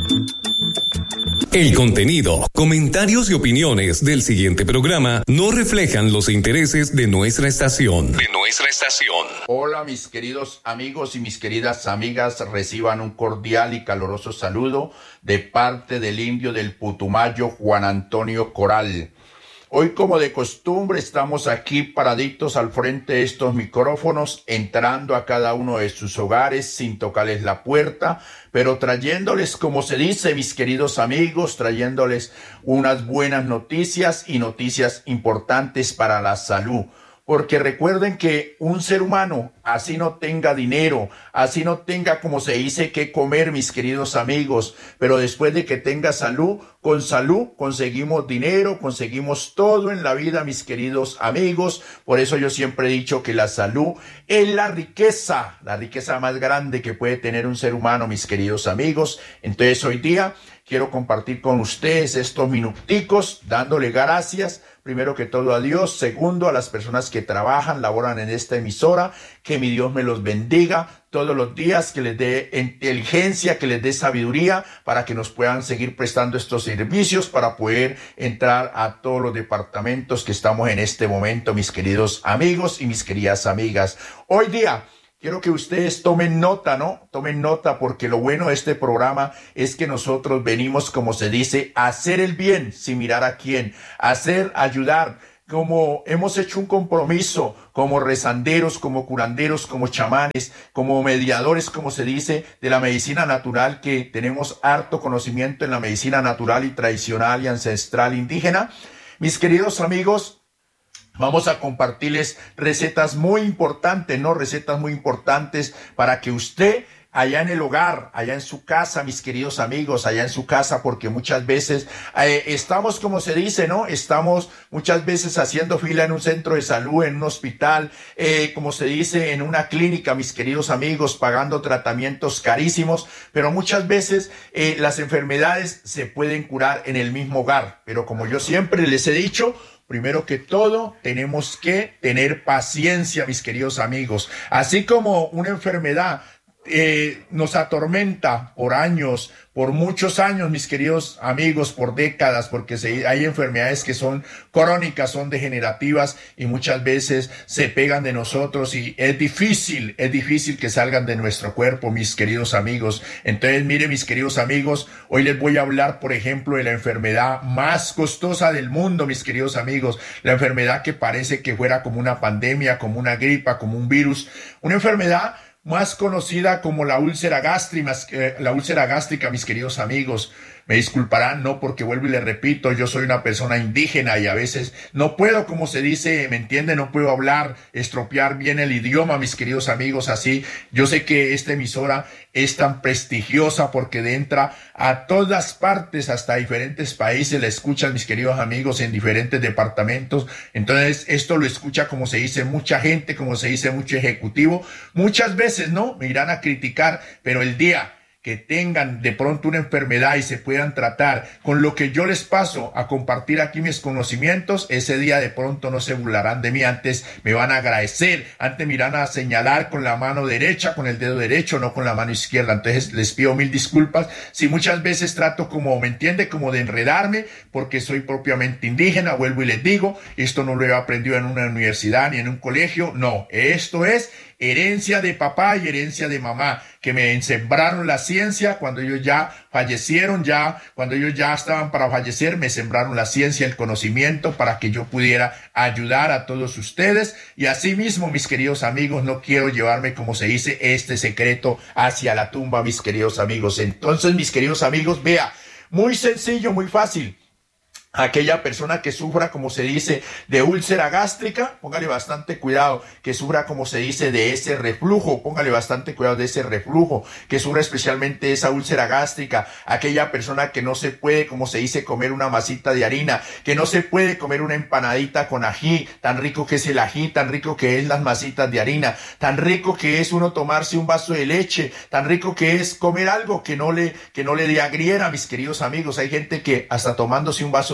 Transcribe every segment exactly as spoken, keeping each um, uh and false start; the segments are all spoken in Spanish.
El contenido, comentarios y opiniones del siguiente programa no reflejan los intereses de nuestra estación. De nuestra estación. Hola mis queridos amigos y mis queridas amigas, reciban un cordial y caloroso saludo de parte del indio del Putumayo, Juan Antonio Coral. Hoy, como de costumbre, estamos aquí paraditos al frente de estos micrófonos, entrando a cada uno de sus hogares sin tocarles la puerta, pero trayéndoles, como se dice, mis queridos amigos, trayéndoles unas buenas noticias y noticias importantes para la salud. Porque recuerden que un ser humano, así no tenga dinero, así no tenga, como se dice, que comer, mis queridos amigos, pero después de que tenga salud, con salud conseguimos dinero, conseguimos todo en la vida, mis queridos amigos. Por eso yo siempre he dicho que la salud es la riqueza, la riqueza más grande que puede tener un ser humano, mis queridos amigos. Entonces hoy día quiero compartir con ustedes estos minuticos, dándole gracias, primero que todo a Dios, segundo a las personas que trabajan, laboran en esta emisora, que mi Dios me los bendiga todos los días, que les dé inteligencia, que les dé sabiduría para que nos puedan seguir prestando estos servicios, para poder entrar a todos los departamentos que estamos en este momento, mis queridos amigos y mis queridas amigas. Hoy día quiero que ustedes tomen nota, ¿no? Tomen nota, porque lo bueno de este programa es que nosotros venimos, como se dice, a hacer el bien sin mirar a quién, a hacer, ayudar. Como hemos hecho un compromiso como rezanderos, como curanderos, como chamanes, como mediadores, como se dice, de la medicina natural, que tenemos harto conocimiento en la medicina natural y tradicional y ancestral indígena. Mis queridos amigos, vamos a compartirles recetas muy importantes, ¿no? Recetas muy importantes para que usted, allá en el hogar, allá en su casa, mis queridos amigos, allá en su casa, porque muchas veces eh, estamos, como se dice, ¿no? Estamos muchas veces haciendo fila en un centro de salud, en un hospital, eh, como se dice, en una clínica, mis queridos amigos, pagando tratamientos carísimos, pero muchas veces eh, las enfermedades se pueden curar en el mismo hogar. Pero como yo siempre les he dicho, primero que todo, tenemos que tener paciencia, mis queridos amigos. Así como una enfermedad eh, nos atormenta por años, por muchos años, mis queridos amigos, por décadas, porque se, hay enfermedades que son crónicas, son degenerativas y muchas veces se pegan de nosotros y es difícil, es difícil que salgan de nuestro cuerpo, mis queridos amigos. Entonces, mire, mis queridos amigos, hoy les voy a hablar, por ejemplo, de la enfermedad más costosa del mundo, mis queridos amigos, la enfermedad que parece que fuera como una pandemia, como una gripa, como un virus, una enfermedad más conocida como la úlcera gástrica, eh, la úlcera gástrica, mis queridos amigos. Me disculparán, no, porque vuelvo y les repito, yo soy una persona indígena y a veces no puedo, como se dice, ¿me entiende? No puedo hablar, estropear bien el idioma, mis queridos amigos, así. Yo sé que esta emisora es tan prestigiosa porque de entra a todas partes, hasta diferentes países, la escuchan, mis queridos amigos, en diferentes departamentos. Entonces, esto lo escucha, como se dice, mucha gente, como se dice, mucho ejecutivo. Muchas veces, ¿no? Me irán a criticar, pero el día que tengan de pronto una enfermedad y se puedan tratar con lo que yo les paso a compartir aquí mis conocimientos, ese día de pronto no se burlarán de mí, antes me van a agradecer, antes me irán a señalar con la mano derecha, con el dedo derecho, no con la mano izquierda. Entonces les pido mil disculpas si muchas veces trato, como me entiende, como de enredarme, porque soy propiamente indígena. Vuelvo y les digo, esto no lo he aprendido en una universidad ni en un colegio, no, esto es herencia de papá y herencia de mamá, que me sembraron la ciencia cuando ellos ya fallecieron, ya cuando ellos ya estaban para fallecer, me sembraron la ciencia, el conocimiento, para que yo pudiera ayudar a todos ustedes. Y asimismo, mis queridos amigos, no quiero llevarme, como se dice, este secreto hacia la tumba, mis queridos amigos. Entonces, mis queridos amigos, vea, muy sencillo, muy fácil. Aquella persona que sufra, como se dice, de úlcera gástrica, póngale bastante cuidado, que sufra, como se dice, de ese reflujo, póngale bastante cuidado de ese reflujo, que sufra especialmente esa úlcera gástrica, aquella persona que no se puede, como se dice, comer una masita de harina, que no se puede comer una empanadita con ají, tan rico que es el ají, tan rico que es las masitas de harina, tan rico que es uno tomarse un vaso de leche, tan rico que es comer algo que no le, que no le dé agriera, mis queridos amigos. Hay gente que hasta tomándose un vaso de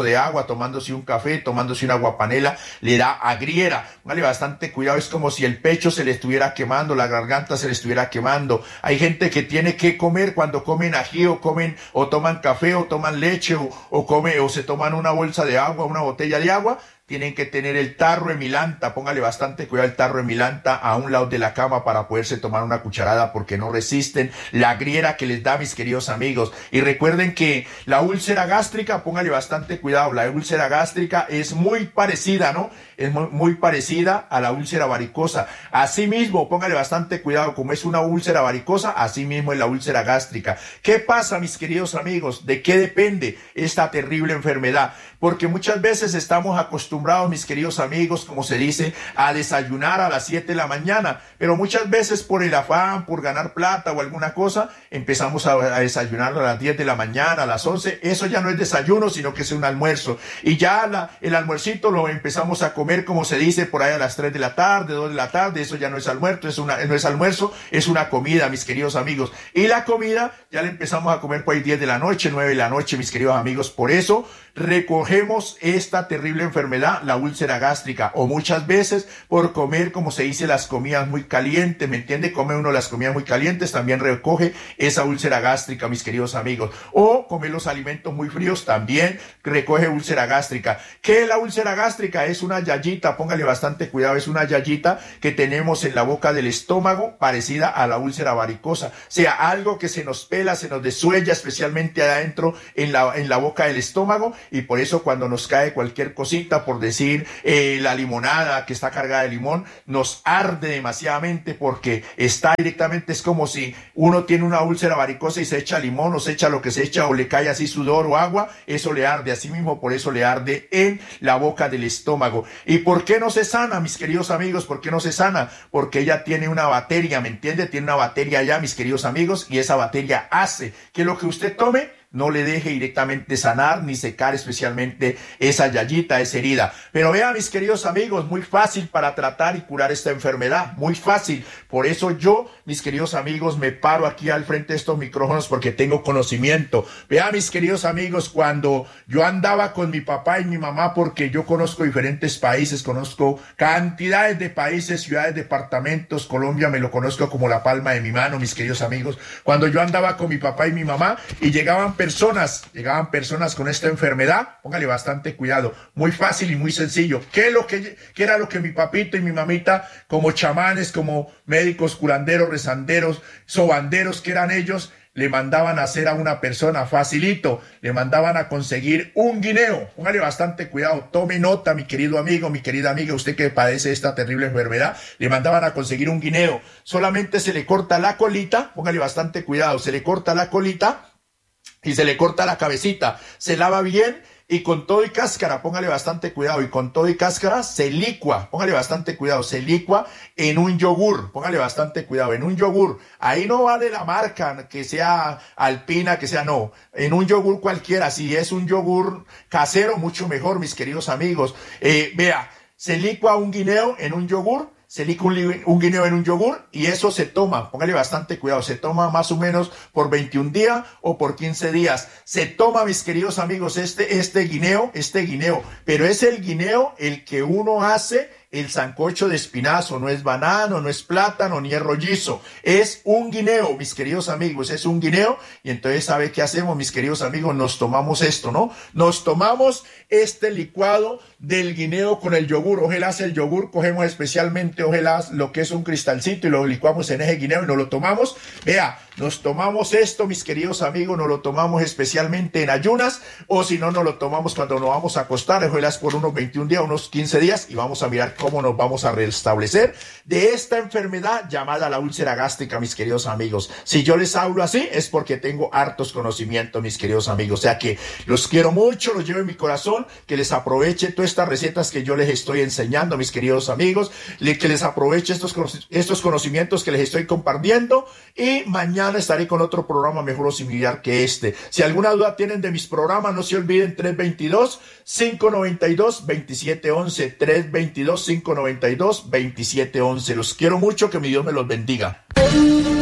de agua, tomándose un café, tomándose una aguapanela, le da agriera. Póngale bastante cuidado, es como si el pecho se le estuviera quemando, la garganta se le estuviera quemando. Hay gente que tiene que comer cuando comen ají o comen o toman café o toman leche o, o come o se toman una bolsa de agua, una botella de agua. Tienen que tener el tarro de milanta, póngale bastante cuidado el tarro de milanta a un lado de la cama para poderse tomar una cucharada porque no resisten la griera que les da, mis queridos amigos. Y recuerden que la úlcera gástrica, póngale bastante cuidado, la úlcera gástrica es muy parecida, ¿no? Es muy, muy parecida a la úlcera varicosa. Asimismo, póngale bastante cuidado, como es una úlcera varicosa, así mismo es la úlcera gástrica. ¿Qué pasa, mis queridos amigos? ¿De qué depende esta terrible enfermedad? Porque muchas veces estamos acostumbrados, mis queridos amigos, como se dice, a desayunar a las siete de la mañana, pero muchas veces por el afán, por ganar plata o alguna cosa, empezamos a, a desayunar a las diez de la mañana, a las once, eso ya no es desayuno, sino que es un almuerzo, y ya la, el almuercito lo empezamos a comer, como se dice, por ahí a las tres de la tarde, dos de la tarde, eso ya no es almuerzo, es una, no es almuerzo, es una comida, mis queridos amigos, y la comida ya la empezamos a comer por ahí diez de la noche, nueve de la noche, mis queridos amigos, por eso recogemos esta terrible enfermedad, la úlcera gástrica, o muchas veces por comer, como se dice, las comidas muy calientes, ¿me entiende? Come uno las comidas muy calientes, también recoge esa úlcera gástrica, mis queridos amigos, o comer los alimentos muy fríos, también recoge úlcera gástrica. ¿Qué es la úlcera gástrica? Es una yayita, póngale bastante cuidado, es una yayita que tenemos en la boca del estómago, parecida a la úlcera varicosa, o sea, algo que se nos pela, se nos desuella, especialmente adentro en la, en la boca del estómago, y por eso cuando nos cae cualquier cosita, por decir eh, la limonada que está cargada de limón, nos arde demasiadamente porque está directamente, es como si uno tiene una úlcera varicosa y se echa limón o se echa lo que se echa o le cae así sudor o agua, eso le arde, así mismo por eso le arde en la boca del estómago. ¿Y por qué no se sana, mis queridos amigos? ¿Por qué no se sana? Porque ella tiene una bacteria, ¿me entiende? Tiene una bacteria allá, mis queridos amigos, y esa bacteria hace que lo que usted tome no le deje directamente sanar ni secar especialmente esa yayita, esa herida. Pero vean, mis queridos amigos, muy fácil para tratar y curar esta enfermedad, muy fácil. Por eso yo, mis queridos amigos, me paro aquí al frente de estos micrófonos porque tengo conocimiento. Vean, mis queridos amigos, cuando yo andaba con mi papá y mi mamá, porque yo conozco diferentes países, conozco cantidades de países, ciudades, departamentos, Colombia me lo conozco como la palma de mi mano, mis queridos amigos. Cuando yo andaba con mi papá y mi mamá y llegaban personas, llegaban personas con esta enfermedad, póngale bastante cuidado, muy fácil y muy sencillo. ¿Qué es lo que, qué era lo que mi papito y mi mamita, como chamanes, como médicos, curanderos, rezanderos, sobanderos que eran ellos, le mandaban a hacer a una persona? Facilito, le mandaban a conseguir un guineo. Póngale bastante cuidado, tome nota, mi querido amigo, mi querida amiga, usted que padece esta terrible enfermedad, le mandaban a conseguir un guineo. Solamente se le corta la colita, póngale bastante cuidado, se le corta la colita y se le corta la cabecita, se lava bien y con todo y cáscara, póngale bastante cuidado, y con todo y cáscara se licua, póngale bastante cuidado, se licua en un yogur, póngale bastante cuidado, en un yogur, ahí no vale la marca, que sea Alpina, que sea no, en un yogur cualquiera, si es un yogur casero, mucho mejor, mis queridos amigos. Eh, vea, se licua un guineo en un yogur, se licua un, un guineo en un yogur y eso se toma, póngale bastante cuidado, se toma más o menos por veintiún días o por quince días. Se toma, mis queridos amigos, este, este guineo, este guineo, pero es el guineo el que uno hace el sancocho de espinazo, no es banano, no es plátano, ni es rollizo, es un guineo, mis queridos amigos, es un guineo, y entonces, ¿sabe qué hacemos, mis queridos amigos? Nos tomamos esto, ¿no? Nos tomamos este licuado del guineo con el yogur, ojalá el yogur, cogemos especialmente, ojalá lo que es un cristalcito y lo licuamos en ese guineo y nos lo tomamos, vea, nos tomamos esto, mis queridos amigos, nos lo tomamos especialmente en ayunas, o si no, nos lo tomamos cuando nos vamos a acostar, ojalá por unos veintiún días, unos quince días, y vamos a mirar cómo nos vamos a restablecer de esta enfermedad llamada la úlcera gástrica, mis queridos amigos. Si yo les hablo así es porque tengo hartos conocimientos, mis queridos amigos. O sea que los quiero mucho, los llevo en mi corazón, que les aproveche todas estas recetas que yo les estoy enseñando, mis queridos amigos, que les aproveche estos, estos conocimientos que les estoy compartiendo, y mañana estaré con otro programa mejor o similar que este. Si alguna duda tienen de mis programas, no se olviden, tres dos dos, cinco nueve dos, dos siete uno uno, tres dos dos, cinco nueve dos, dos siete uno uno. Los quiero mucho, que mi Dios me los bendiga.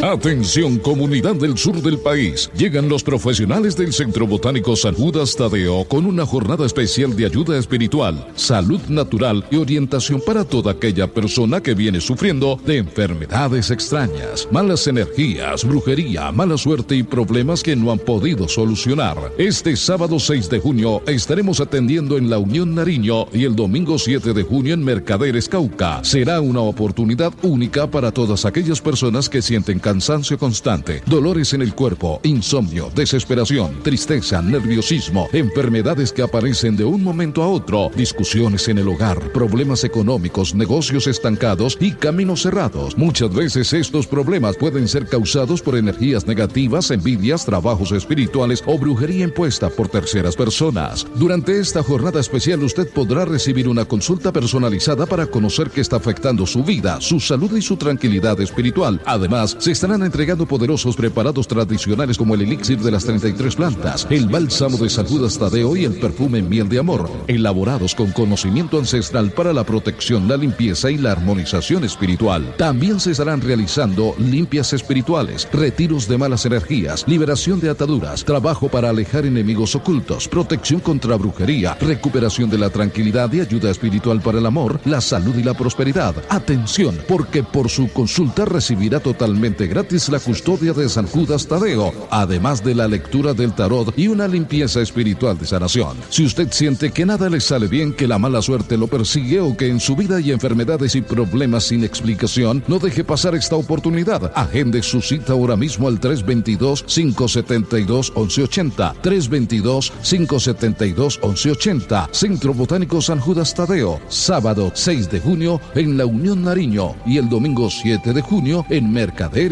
Atención, comunidad del sur del país. Llegan los profesionales del Centro Botánico San Judas Tadeo con una jornada especial de ayuda espiritual, salud natural y orientación para toda aquella persona que viene sufriendo de enfermedades extrañas, malas energías, brujería, mala suerte y problemas que no han podido solucionar. Este sábado seis de junio estaremos atendiendo en La Unión Nariño y el domingo siete de junio en Mercaderes, Cauca. Será una oportunidad única para todas aquellas personas que sienten cansancio constante, dolores en el cuerpo, insomnio, desesperación, tristeza, nerviosismo, enfermedades que aparecen de un momento a otro, discusiones en el hogar, problemas económicos, negocios estancados y caminos cerrados. Muchas veces estos problemas pueden ser causados por energías negativas, envidias, trabajos espirituales o brujería impuesta por terceras personas. Durante esta jornada especial usted podrá recibir una consulta personalizada para conocer qué está afectando su vida, su salud y su tranquilidad espiritual. Además, se estarán entregando poderosos preparados tradicionales como el elixir de las treinta y tres plantas, el bálsamo de San Judas Tadeo y el perfume miel de amor, elaborados con conocimiento ancestral para la protección, la limpieza y la armonización espiritual. También se estarán realizando limpias espirituales, retiros de malas energías, liberación de ataduras, trabajo para alejar enemigos ocultos, protección contra brujería, recuperación de la tranquilidad y ayuda espiritual para el amor, la salud y la prosperidad. Atención, porque por su consulta recibirá totalmente gratis la custodia de San Judas Tadeo, además de la lectura del tarot y una limpieza espiritual de sanación. Si usted siente que nada le sale bien, que la mala suerte lo persigue o que en su vida hay enfermedades y problemas sin explicación, no deje pasar esta oportunidad. Agende su cita ahora mismo al tres dos dos, cinco siete dos, once ochenta, tres dos dos, cinco siete dos, once ochenta. Centro Botánico San Judas Tadeo, sábado seis de junio en La Unión Nariño y el domingo siete de junio en Mercaderes.